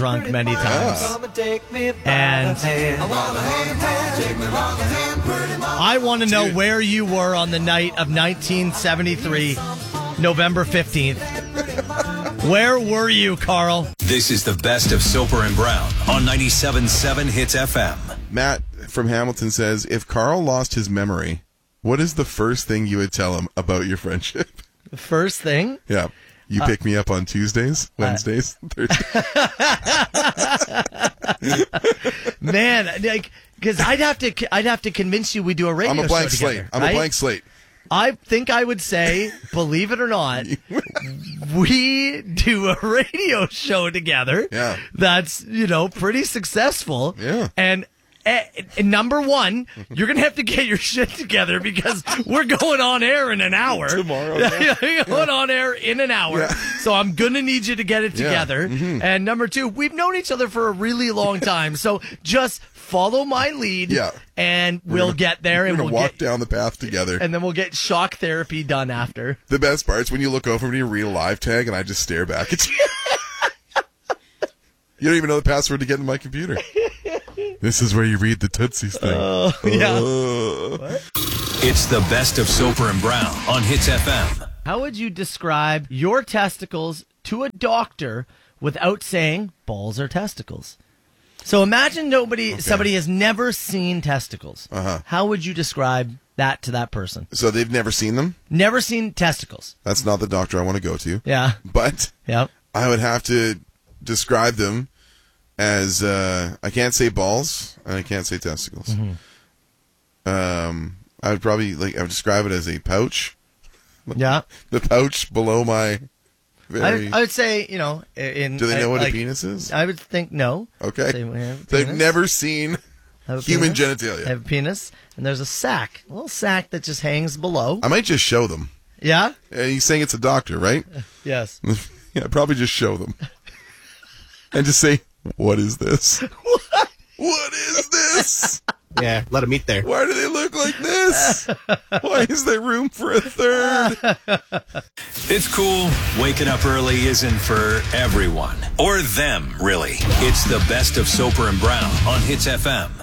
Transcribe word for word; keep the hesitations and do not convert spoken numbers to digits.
drunk many times. And I want to know where you were on the night of nineteen seventy-three, November fifteenth. Where were you, Carl? This is the best of Soper and Brown on ninety-seven point seven Hits F M. Matt from Hamilton says, if Carl lost his memory, what is the first thing you would tell him about your friendship? The first thing? Yeah. You uh, pick me up on Tuesdays, Wednesdays, uh, Thursdays. Man, like, because I'd have to, I'd have to convince you we do a radio show I'm a blank together, slate. I'm right? a blank slate. I think I would say, believe it or not, we do a radio show together. Yeah. That's, you know, pretty successful. Yeah. And uh, number one, you're going to have to get your shit together because we're going on air in an hour. Tomorrow. Yeah. You're going on air in an hour. Yeah. So I'm going to need you to get it together. Yeah. Mm-hmm. And number two, we've known each other for a really long time. So just follow my lead. Yeah. And we'll gonna, get there. We're and going to we'll walk get, down the path together. And then we'll get shock therapy done after. The best part's when you look over and you read a live tag and I just stare back at you. You don't even know the password to get in my computer. This is where you read the Tootsies thing. Uh, yeah. Uh. It's the best of Soper and Brown on Hits F M. How would you describe your testicles to a doctor without saying balls or testicles? So imagine nobody, Okay. somebody has never seen testicles. Uh-huh. How would you describe that to that person? So they've never seen them? Never seen testicles. That's not the doctor I want to go to. Yeah. But Yep. I would have to describe them as, uh, I can't say balls and I can't say testicles. Mm-hmm. Um, I would probably, like, I would describe it as a pouch. Yeah. The pouch below my very... I, I would say, you know, in... Do they know I, what like, a penis is? I would think no. Okay. They have a They've penis. never seen Have a human penis. genitalia. They have a penis, and there's a sack, a little sack that just hangs below. I might just show them. Yeah? Uh, he's saying it's a doctor, right? Yes. Yeah, I'd probably just show them. And just say, what is this? What? What is this? Yeah, let them eat there. Why do they look like this? Why is there room for a third? It's cool. Waking up early isn't for everyone. Or them, really. It's the best of Soper and Brown on Hits F M.